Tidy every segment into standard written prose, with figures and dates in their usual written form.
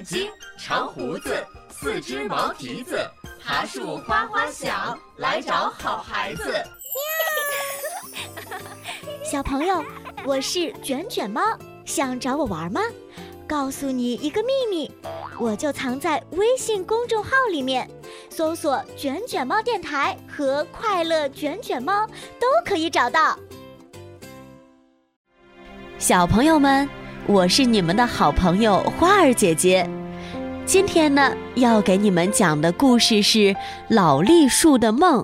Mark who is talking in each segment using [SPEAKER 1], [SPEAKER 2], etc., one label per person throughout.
[SPEAKER 1] 睛、长胡子、四只毛蹄子，爬树哗哗响，来找好孩子。
[SPEAKER 2] 小朋友，我是卷卷猫，想找我玩吗？告诉你一个秘密，我就藏在微信公众号里面，搜索卷卷猫电台和快乐卷卷猫都可以找到。小朋友们，我是你们的好朋友花儿姐姐。今天呢，要给你们讲的故事是老栗树的梦。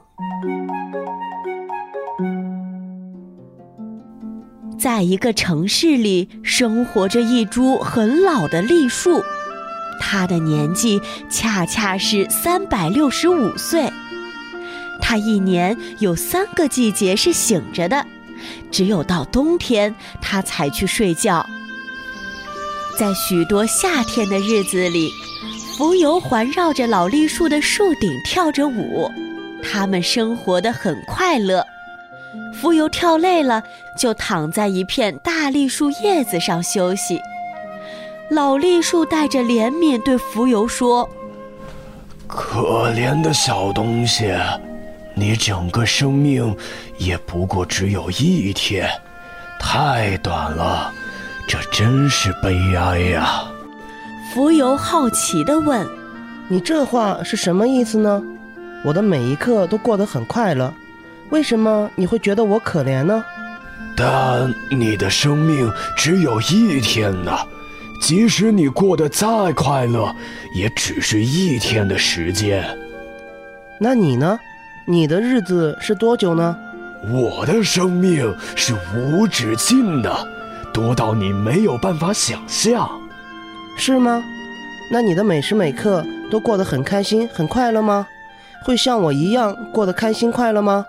[SPEAKER 2] 在一个城市里，生活着一株很老的栗树，它的年纪恰恰是365岁。它一年有3个季节是醒着的，只有到冬天它才去睡觉。在许多夏天的日子里，蜉蝣环绕着老栗树的树顶跳着舞，它们生活得很快乐。蜉蝣跳累了，就躺在一片大栗树叶子上休息。老栗树带着怜悯对蜉蝣说：
[SPEAKER 3] 可怜的小东西，你整个生命也不过只有1天，太短了，这真是悲哀呀。
[SPEAKER 2] 蜉蝣好奇地问：
[SPEAKER 4] 你这话是什么意思呢？我的每一刻都过得很快乐，为什么你会觉得我可怜呢？
[SPEAKER 3] 但你的生命只有1天呢，即使你过得再快乐，也只是1天的时间。
[SPEAKER 4] 那你呢？你的日子是多久呢？
[SPEAKER 3] 我的生命是无止境的，多到你没有办法想象。
[SPEAKER 4] 是吗？那你的每时每刻都过得很开心很快乐吗？会像我一样过得开心快乐吗？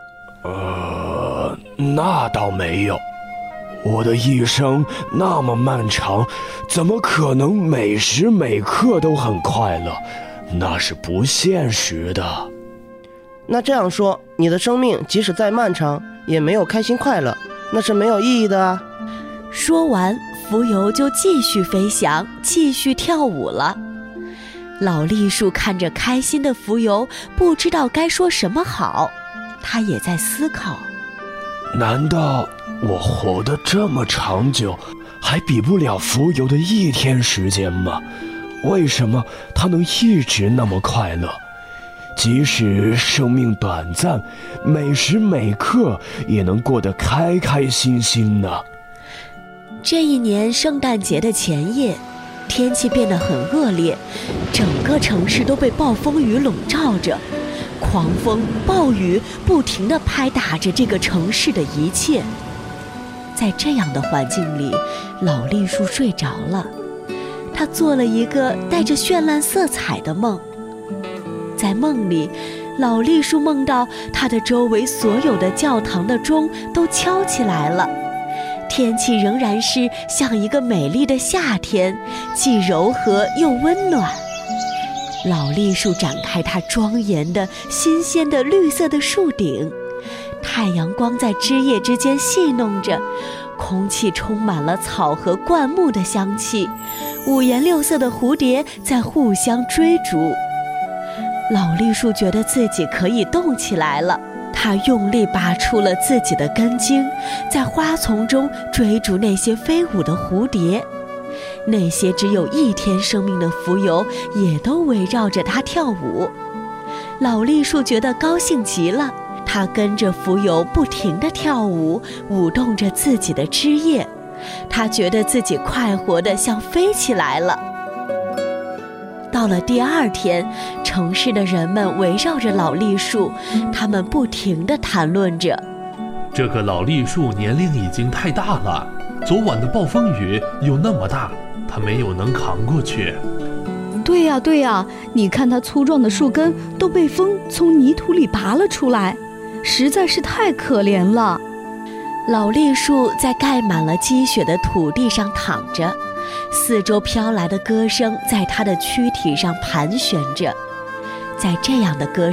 [SPEAKER 3] 那倒没有。我的一生那么漫长，怎么可能每时每刻都很快乐？那是不现实的。
[SPEAKER 4] 那这样说，你的生命即使再漫长，也没有开心快乐，那是没有意义的啊。
[SPEAKER 2] 说完，蜉蝣就继续飞翔，继续跳舞了。老栗树看着开心的蜉蝣，不知道该说什么好。他也在思考，
[SPEAKER 3] 难道我活得这么长久，还比不了蜉蝣的1天时间吗？为什么它能一直那么快乐？即使生命短暂，每时每刻也能过得开开心心呢。
[SPEAKER 2] 这一年圣诞节的前夜，天气变得很恶劣，整个城市都被暴风雨笼罩着，狂风暴雨不停地拍打着这个城市的一切。在这样的环境里，老栗树睡着了，他做了一个带着绚烂色彩的梦。在梦里，老栗树梦到他的周围所有的教堂的钟都敲起来了，天气仍然是像一个美丽的夏天，既柔和又温暖。老栗树展开它庄严的、新鲜的绿色的树顶，太阳光在枝叶之间戏弄着，空气充满了草和灌木的香气，五颜六色的蝴蝶在互相追逐。老栗树觉得自己可以动起来了，它用力拔出了自己的根茎，在花丛中追逐那些飞舞的蝴蝶。那些只有1天生命的蜉蝣也都围绕着它跳舞。老栗树觉得高兴极了，它跟着蜉蝣不停地跳舞，舞动着自己的枝叶。它觉得自己快活得像飞起来了。到了第2天，城市的人们围绕着老栗树，他们不停地谈论着：
[SPEAKER 5] 这个老栗树年龄已经太大了，昨晚的暴风雨又那么大，它没有能扛过去。
[SPEAKER 6] 对呀，你看它粗壮的树根都被风从泥土里拔了出来，实在是太可怜了。
[SPEAKER 2] 老栗树在盖满了积雪的土地上躺着，四周飘来的歌声在它的躯体上盘旋着。在这样的歌